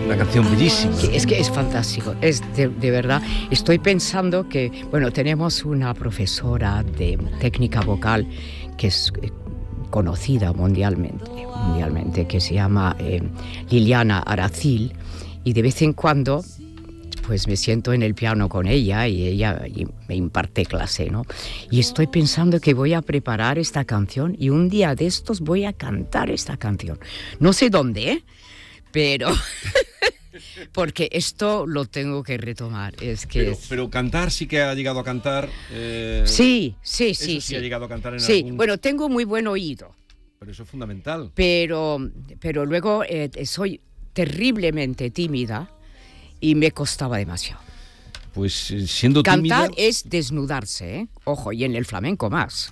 Una canción bellísima. Es que es fantástico, es de verdad. Estoy pensando que, bueno, tenemos una profesora de técnica vocal que es conocida mundialmente, que se llama Liliana Aracil, y de vez en cuando pues me siento en el piano con ella y me imparte clase, ¿no? Y estoy pensando que voy a preparar esta canción y un día de estos voy a cantar esta canción. No sé dónde, pero porque esto lo tengo que retomar. Pero cantar sí que ha llegado a cantar. Sí. Ha llegado a cantar en sí. algún... Bueno, tengo muy buen oído. Pero eso es fundamental. Pero luego soy terriblemente tímida y me costaba demasiado. Pues siendo tímida... Cantar es desnudarse, ¿eh? Ojo, y en el flamenco más.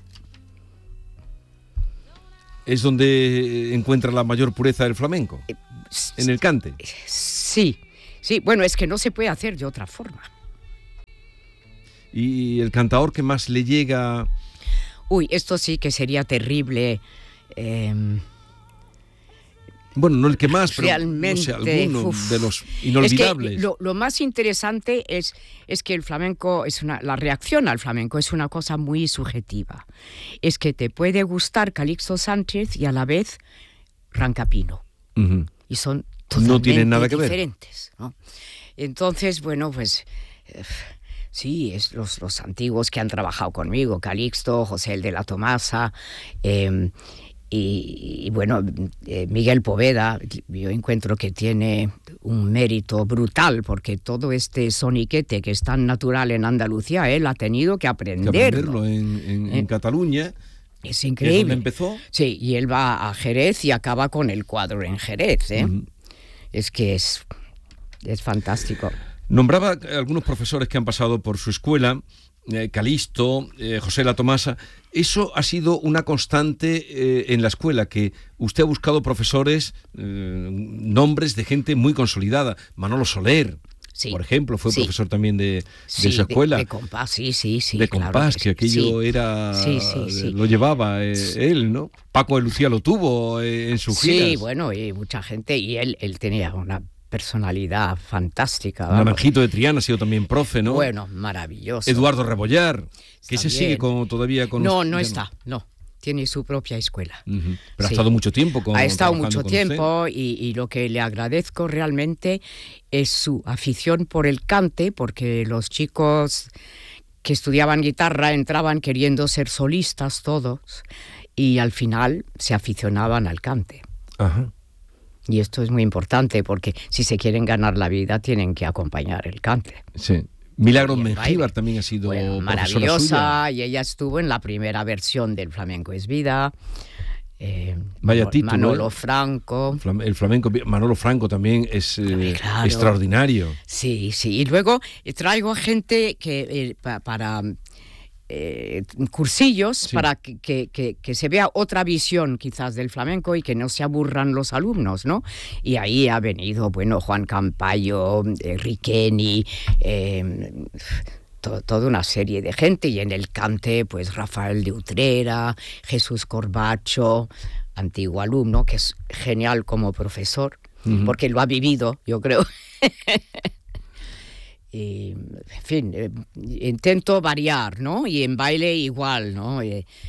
¿Es donde encuentra la mayor pureza del flamenco? ¿En el cante? Sí. Bueno, es que no se puede hacer de otra forma. ¿Y el cantador que más le llega? Uy, esto sí que sería terrible. Bueno, no el que más, pero realmente, no sé, alguno de los inolvidables. Es que lo más interesante es que el flamenco la reacción al flamenco es una cosa muy subjetiva. Es que te puede gustar Calixto Sánchez y a la vez Rancapino. Uh-huh. Y son totalmente no tienen nada que diferentes, ¿no? Entonces, bueno, pues sí, es los antiguos que han trabajado conmigo, Calixto, José el de la Tomasa, y bueno, Miguel Poveda, yo encuentro que tiene un mérito brutal, porque todo este soniquete que es tan natural en Andalucía, él ha tenido que aprenderlo. En Cataluña. Es increíble. ¿Es donde empezó? Sí, y él va a Jerez y acaba con el cuadro en Jerez, ¿eh? Uh-huh. Es que es fantástico. Nombraba algunos profesores que han pasado por su escuela, Calixto, José la Tomasa. Eso ha sido una constante en la escuela, que usted ha buscado profesores, nombres de gente muy consolidada. Manolo Soler, sí, por ejemplo, fue profesor también de esa escuela. De compás, sí. De compás, claro que aquello era... Lo llevaba él, ¿no? Paco de Lucía lo tuvo en sus giras. Sí, bueno, y mucha gente, y él tenía una personalidad fantástica. Naranjito de Triana ha sido también profe, ¿no? Bueno, maravilloso. Eduardo Rebollar, que se sigue todavía con... No está. Tiene su propia escuela. Uh-huh. Pero ha estado mucho tiempo con... Ha estado mucho tiempo y lo que le agradezco realmente es su afición por el cante, porque los chicos que estudiaban guitarra entraban queriendo ser solistas todos y al final se aficionaban al cante. Ajá. Y esto es muy importante porque si se quieren ganar la vida tienen que acompañar el cante. Sí. Milagros Mengíbar también ha sido maravillosa suya. Y ella estuvo en la primera versión del Flamenco es Vida. Vaya título. Manolo Franco. El flamenco, Manolo Franco también es extraordinario. Sí. Y luego traigo gente que para cursillos, sí, para que se vea otra visión quizás del flamenco y que no se aburran los alumnos, ¿no? Y ahí ha venido, bueno, Juan Campayo, Riqueni, toda una serie de gente, y en el cante, pues Rafael de Utrera, Jesús Corbacho, antiguo alumno, que es genial como profesor, uh-huh, porque lo ha vivido, yo creo. Y, en fin, intento variar, ¿no? Y en baile igual, ¿no?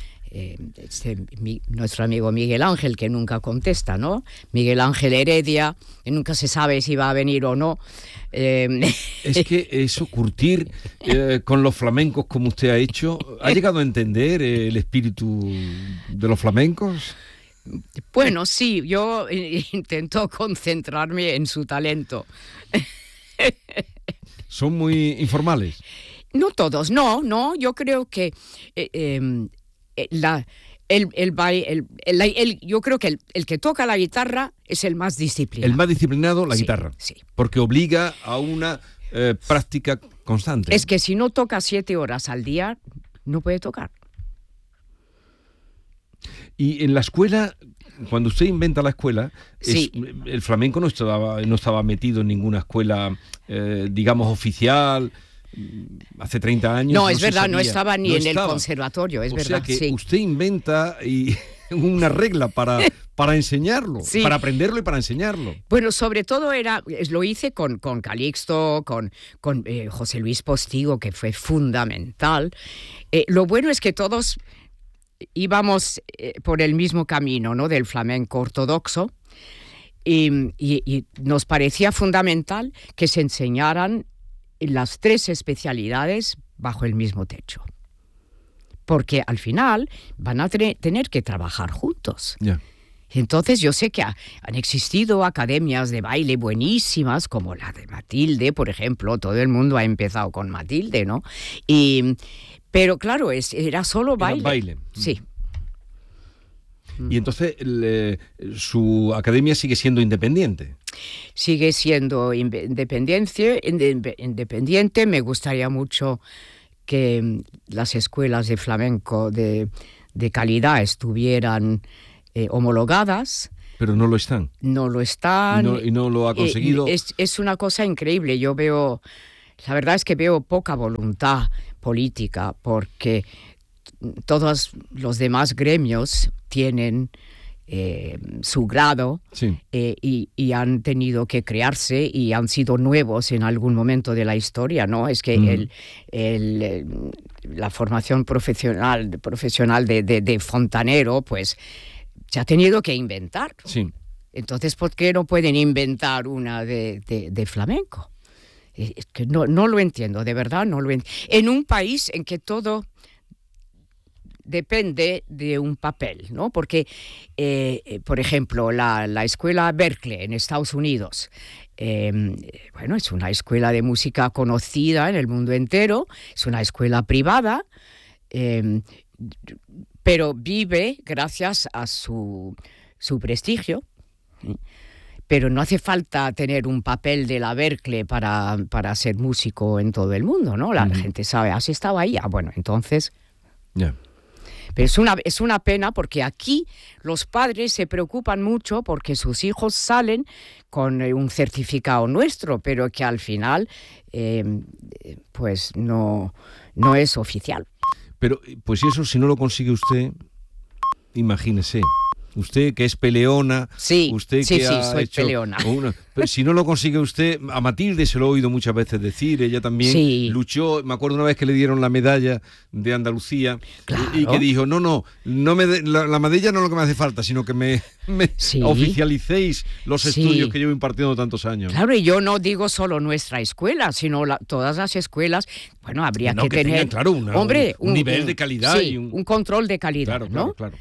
Nuestro amigo Miguel Ángel, que nunca contesta, ¿no? Miguel Ángel Heredia, que nunca se sabe si va a venir o no. Es que eso, curtir con los flamencos como usted ha hecho, ¿ha llegado a entender el espíritu de los flamencos? Bueno, sí, yo intento concentrarme en su talento. ¿Son muy informales? No todos, no, yo creo que yo creo que el que toca la guitarra es el más disciplinado. El más disciplinado, la guitarra. Sí. Porque obliga a una práctica constante. Es que si no toca 7 horas al día, no puede tocar. Y en la escuela, cuando usted inventa la escuela, sí, el flamenco no estaba metido en ninguna escuela, digamos, oficial. Hace 30 años. No, es verdad, no estaba ni en el conservatorio, es verdad. O sea que usted inventa y una regla para enseñarlo, Sí. para aprenderlo y para enseñarlo. Bueno, sobre todo lo hice con Calixto, con José Luis Postigo, que fue fundamental. Lo bueno es que todos íbamos por el mismo camino, ¿no? Del flamenco ortodoxo. Y nos parecía fundamental que se enseñaran las 3 especialidades bajo el mismo techo. Porque al final van a tener que trabajar juntos. Ya. Entonces yo sé que han existido academias de baile buenísimas, como la de Matilde, por ejemplo. Todo el mundo ha empezado con Matilde, ¿no? Pero claro, era solo baile. Era baile. Sí. Y entonces su academia sigue siendo independiente. Sigue siendo independiente. Me gustaría mucho que las escuelas de flamenco de calidad estuvieran homologadas. Pero no lo están. No lo están. Y no lo ha conseguido. Es una cosa increíble. La verdad es que veo poca voluntad política, porque todos los demás gremios tienen su grado. Sí. Y han tenido que crearse y han sido nuevos en algún momento de la historia, ¿no? Es que la formación profesional de fontanero, pues se ha tenido que inventar. Sí. Entonces, ¿por qué no pueden inventar una de flamenco? Es que no lo entiendo, de verdad no lo entiendo. En un país en que todo depende de un papel, ¿no? Porque, por ejemplo, la escuela Berklee en Estados Unidos, es una escuela de música conocida en el mundo entero, es una escuela privada, pero vive gracias a su prestigio. Pero no hace falta tener un papel de la Berklee para ser músico en todo el mundo, ¿no? La gente sabe, ¿has estado ahí? Bueno, entonces... Yeah. Pero es una pena, porque aquí los padres se preocupan mucho porque sus hijos salen con un certificado nuestro, pero que al final pues no es oficial. Pero pues eso, si no lo consigue usted, imagínese. Usted que es peleona, sí, usted sí, que ha soy hecho peleona. Pero si no lo consigue usted, a Matilde se lo he oído muchas veces decir, ella también luchó. Me acuerdo una vez que le dieron la medalla de Andalucía, claro, y que dijo, no la medalla no es lo que me hace falta, sino que me oficialicéis los estudios que llevo impartiendo tantos años. Claro, y yo no digo solo nuestra escuela, sino todas las escuelas. Bueno, habría que tener, claro, un nivel de calidad, y un control de calidad, claro, ¿no? Claro.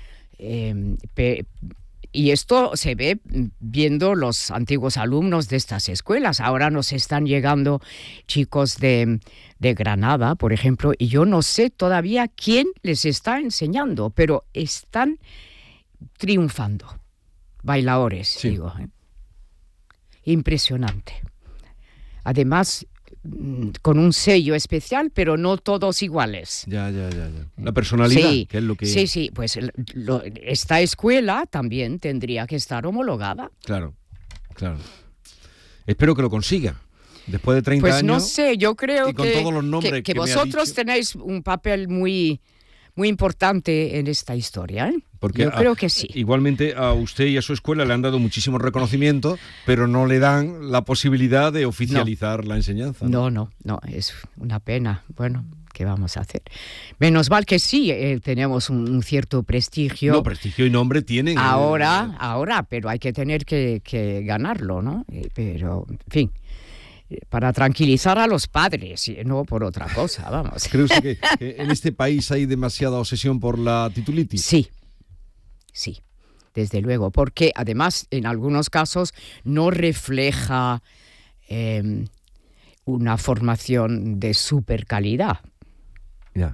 Y esto se ve viendo los antiguos alumnos de estas escuelas. Ahora nos están llegando chicos de Granada, por ejemplo, y yo no sé todavía quién les está enseñando, pero están triunfando. Bailadores, digo. Impresionante. Además, con un sello especial, pero no todos iguales. Ya. La personalidad, que es lo que... Sí, pues esta escuela también tendría que estar homologada. Claro. Espero que lo consiga. Después de 30 años... Pues no sé, yo creo con todos los nombres que vosotros tenéis un papel muy, muy importante en esta historia, ¿eh? Porque yo creo que sí. Igualmente a usted y a su escuela le han dado muchísimos reconocimientos, pero no le dan la posibilidad de oficializar la enseñanza. No, es una pena. Bueno, ¿qué vamos a hacer? Menos mal que sí, tenemos un cierto prestigio. No, prestigio y nombre tienen. Ahora, pero hay que tener que ganarlo, ¿no? Pero, en fin, para tranquilizar a los padres, no por otra cosa, vamos. ¿Cree usted que en este país hay demasiada obsesión por la titulitis? Sí, desde luego, porque además en algunos casos no refleja una formación de super calidad. Ya.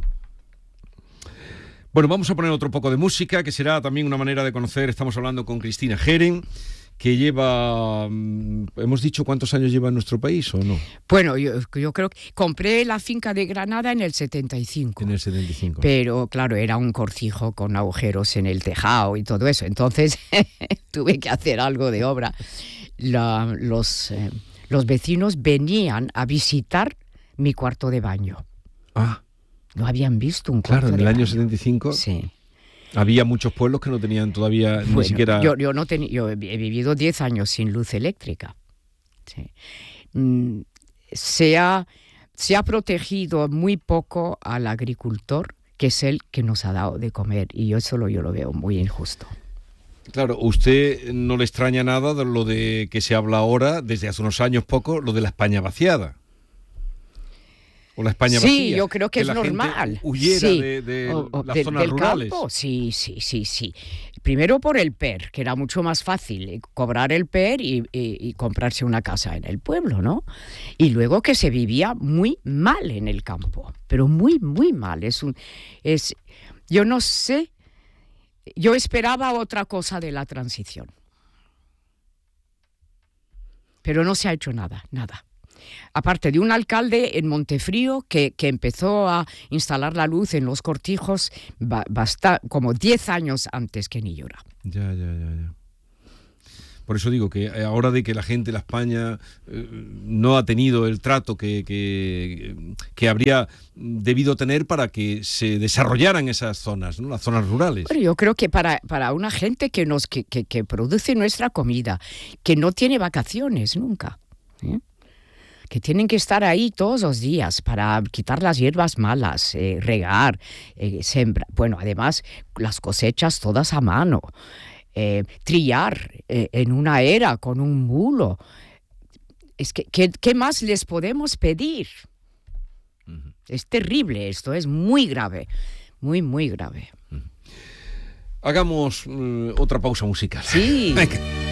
Bueno, vamos a poner otro poco de música, que será también una manera de conocer. Estamos hablando con Cristina Geren, que lleva, ¿hemos dicho cuántos años lleva en nuestro país o no? Bueno, yo creo que compré la finca de Granada en el 75. En el 75. Pero claro, era un cortijo con agujeros en el tejado y todo eso. Entonces tuve que hacer algo de obra. Los vecinos venían a visitar mi cuarto de baño. Ah. No habían visto un cuarto de baño. Claro, en el año 75. Sí. Había muchos pueblos que no tenían todavía ni siquiera... Yo no tenía, yo he vivido 10 años sin luz eléctrica. Sí. Se ha protegido muy poco al agricultor, que es el que nos ha dado de comer, y yo lo veo muy injusto. Claro, ¿usted no le extraña nada de lo de que se habla ahora, desde hace unos años poco, lo de la España vaciada? ¿O la España vacía? Sí, yo creo que es normal. Huyera de las zonas del rurales. Campo. Sí. Primero por el PER, que era mucho más fácil cobrar el PER y comprarse una casa en el pueblo, ¿no? Y luego que se vivía muy mal en el campo, pero muy, muy mal. Yo no sé, yo esperaba otra cosa de la transición. Pero no se ha hecho nada. Aparte de un alcalde en Montefrío que empezó a instalar la luz en los cortijos como 10 años antes que Nillora. Ya. Por eso digo que ahora de que la gente de la España no ha tenido el trato que habría debido tener para que se desarrollaran esas zonas, ¿no? Las zonas rurales. Bueno, yo creo que para una gente que produce nuestra comida, que no tiene vacaciones nunca, que tienen que estar ahí todos los días para quitar las hierbas malas, regar, sembrar. Bueno, además, las cosechas todas a mano, trillar en una era con un mulo. Es que, ¿qué más les podemos pedir? Uh-huh. Es terrible esto, es muy grave, muy, muy grave. Uh-huh. Hagamos otra pausa musical. Sí.